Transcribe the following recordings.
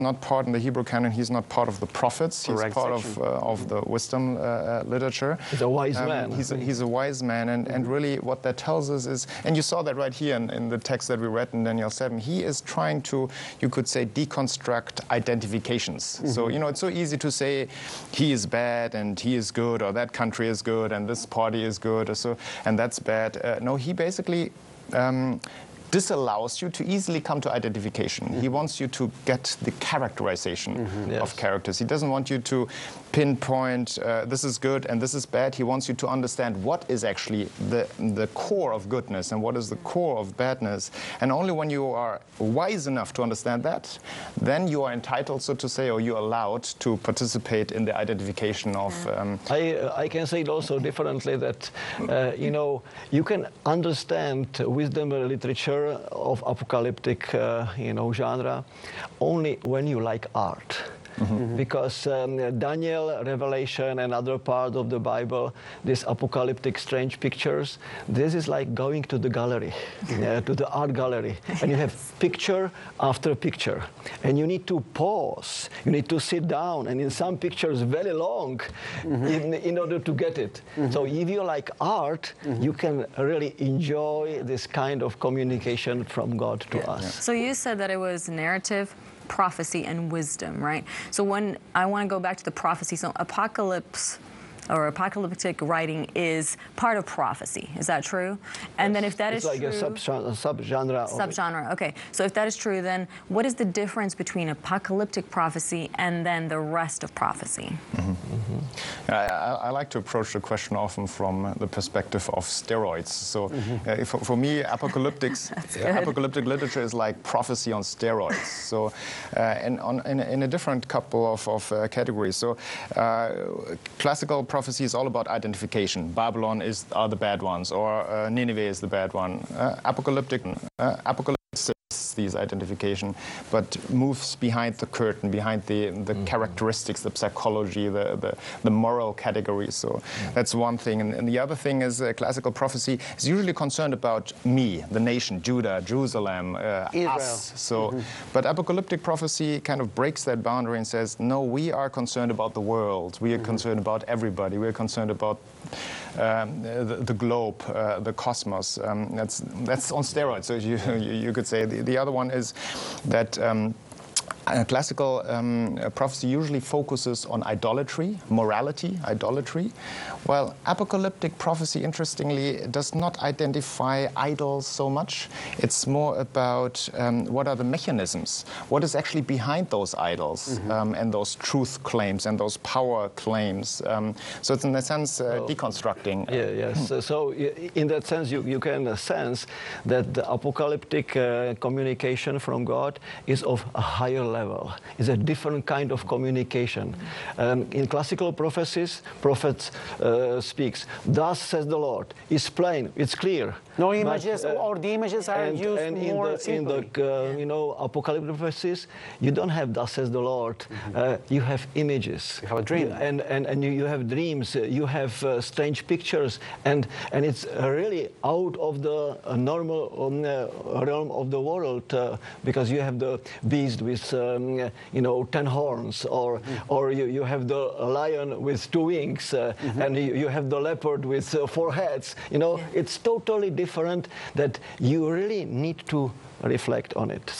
not part in the Hebrew canon. He's not part of the prophets. He's part of the wisdom literature. He's a wise man. He's a wise man, and really what that tells us is, and you saw that right here in the text that we read in Daniel 7. He is trying to, you could say, deconstruct identifications. So it's so easy to say he is bad and he is good, or that country is good and this party is good, or so, and that's bad. No, he basically disallows you to easily come to identification. He wants you to get the characterization of characters. He doesn't want you to pinpoint this is good and this is bad. He wants you to understand what is actually the core of goodness and what is the core of badness. And only when you are wise enough to understand that, then you are entitled, so to say, or you're allowed to participate in the identification of... I can say it also differently, that, you can understand wisdom literature of apocalyptic, genre only when you like art. Because Daniel, Revelation, and other parts of the Bible, these apocalyptic strange pictures, this is like going to the gallery, to the art gallery, and you have picture after picture, and you need to pause, you need to sit down, and in some pictures very long, in order to get it. So if you like art, you can really enjoy this kind of communication from God to us. So you said that it was narrative, prophecy, and wisdom, right? So when I want to go back to the prophecy, so apocalypse or apocalyptic writing is part of prophecy. Is that true? And then if that is true... It's like a subgenre. Subgenre, okay. So if that is true, then what is the difference between apocalyptic prophecy and then the rest of prophecy? I like to approach the question often from the perspective of steroids. So for me, apocalyptic literature is like prophecy on steroids. So in a different couple of categories. So classical prophecy is all about identification. Babylon are the bad ones, or Nineveh is the bad one. Apocalyptic these identification, but moves behind the curtain, behind the characteristics, the psychology, the moral categories. So that's one thing. And the other thing is classical prophecy is usually concerned about me, the nation, Judah, Jerusalem, us. So, but apocalyptic prophecy kind of breaks that boundary and says, no, we are concerned about the world. We are concerned about everybody. We are concerned about the globe, the cosmos. That's on steroids. So you could say the other one is that classical prophecy usually focuses on idolatry, morality, idolatry, while apocalyptic prophecy, interestingly, does not identify idols so much. It's more about what are the mechanisms, what is actually behind those idols and those truth claims and those power claims. So it's in a sense deconstructing. Yes. So in that sense, you can sense that the apocalyptic communication from God is of a higher level. It's a different kind of communication. In classical prophecies, prophets speaks, thus says the Lord. It's plain, it's clear. No images, or the images are used more simply. In the apocalyptic prophecies, you don't have thus says the Lord. You have images. You have a dream. And you have dreams. You have strange pictures. And it's really out of the normal realm of the world, because you have the beast with 10 horns, or you have the lion with 2 wings, and you have the leopard with 4 heads. It's totally different, that you really need to reflect on it.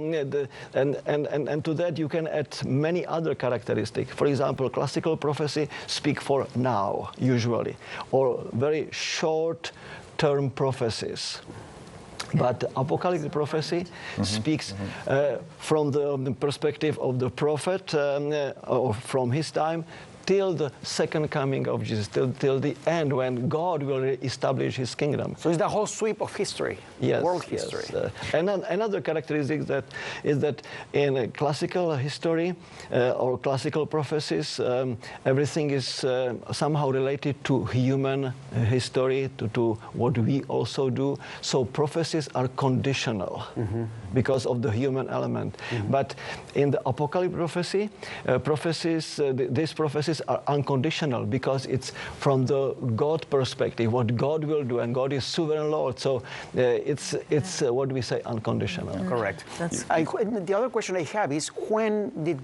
And to that you can add many other characteristics. For example, classical prophecy speak for now, usually, or very short-term prophecies. But apocalyptic prophecy speaks from the perspective of the prophet, or from his time, till the second coming of Jesus, till the end, when God will establish his kingdom. So it's the whole sweep of history, world history. And another characteristic is that in classical history or classical prophecies, everything is somehow related to human history, to what we also do. So prophecies are conditional because of the human element. But in the apocalyptic prophecy, these prophecies images are unconditional because it's from the God perspective, what God will do, and God is sovereign Lord. So it's what we say, unconditional. Correct. The other question I have is, when did